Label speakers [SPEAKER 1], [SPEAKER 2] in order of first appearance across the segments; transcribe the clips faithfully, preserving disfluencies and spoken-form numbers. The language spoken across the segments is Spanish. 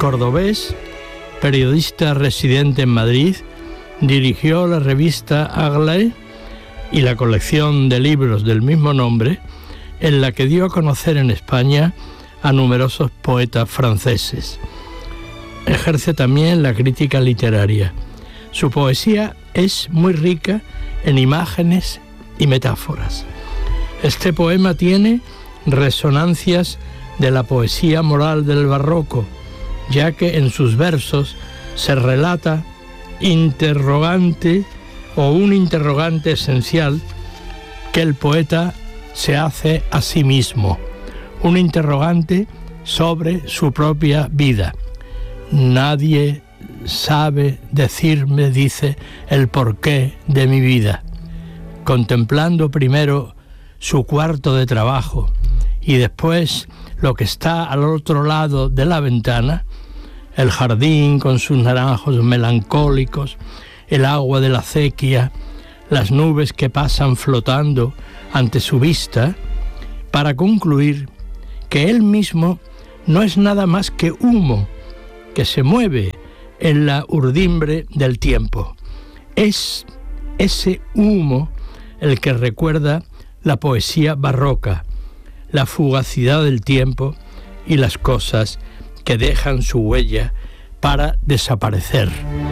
[SPEAKER 1] cordobés, periodista residente en Madrid, dirigió la revista Aglaé y la colección de libros del mismo nombre, en la que dio a conocer en España a numerosos poetas franceses. Ejerce también la crítica literaria. Su poesía es muy rica en imágenes y metáforas. Este poema tiene resonancias de la poesía moral del barroco, ya que en sus versos se relata interrogante o un interrogante esencial que el poeta se hace a sí mismo, un interrogante sobre su propia vida. Nadie sabe decirme, dice, el porqué de mi vida. Contemplando primero su cuarto de trabajo y después lo que está al otro lado de la ventana, el jardín con sus naranjos melancólicos, el agua de la acequia, las nubes que pasan flotando ante su vista, para concluir que él mismo no es nada más que humo que se mueve en la urdimbre del tiempo. Es ese humo el que recuerda la poesía barroca, la fugacidad del tiempo y las cosas que dejan su huella para desaparecer.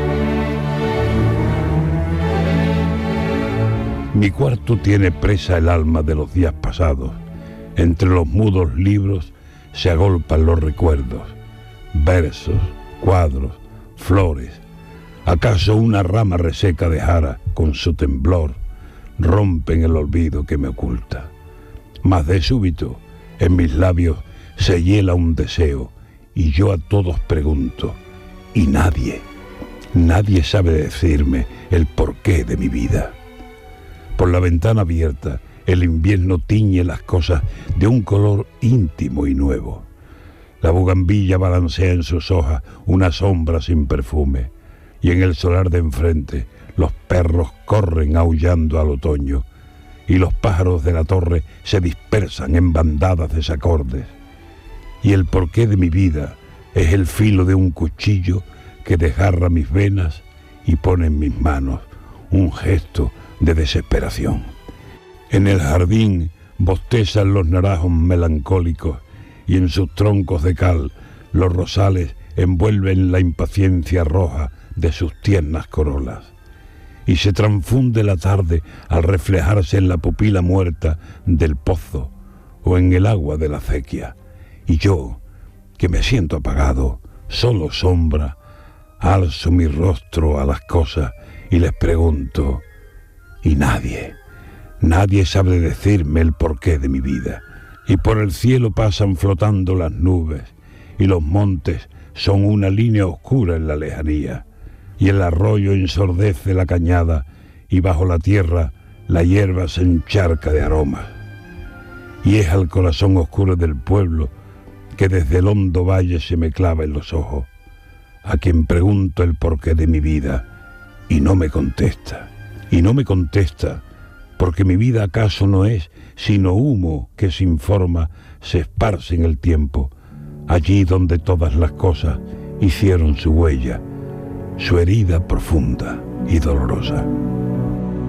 [SPEAKER 2] Mi cuarto tiene presa el alma de los días pasados. Entre los mudos libros se agolpan los recuerdos, versos, cuadros, flores. ¿Acaso una rama reseca de jara con su temblor rompen el olvido que me oculta? Mas de súbito en mis labios se hiela un deseo y yo a todos pregunto, y nadie, nadie sabe decirme el porqué de mi vida. Por la ventana abierta el invierno tiñe las cosas de un color íntimo y nuevo. La bugambilla balancea en sus hojas una sombra sin perfume, y en el solar de enfrente los perros corren aullando al otoño, y los pájaros de la torre se dispersan en bandadas desacordes. Y el porqué de mi vida es el filo de un cuchillo que desgarra mis venas y pone en mis manos un gesto de desesperación. En el jardín bostezan los naranjos melancólicos y en sus troncos de cal los rosales envuelven la impaciencia roja de sus tiernas corolas. Y se transfunde la tarde al reflejarse en la pupila muerta del pozo o en el agua de la acequia. Y yo, que me siento apagado, solo sombra, alzo mi rostro a las cosas y les pregunto, y nadie, nadie sabe decirme el porqué de mi vida. Y por el cielo pasan flotando las nubes, y los montes son una línea oscura en la lejanía, y el arroyo ensordece la cañada, y bajo la tierra la hierba se encharca de aromas. Y es al corazón oscuro del pueblo que desde el hondo valle se me clava en los ojos, a quien pregunto el porqué de mi vida, y no me contesta. Y no me contesta, porque mi vida acaso no es sino humo que sin forma se esparce en el tiempo, allí donde todas las cosas hicieron su huella, su herida profunda y dolorosa.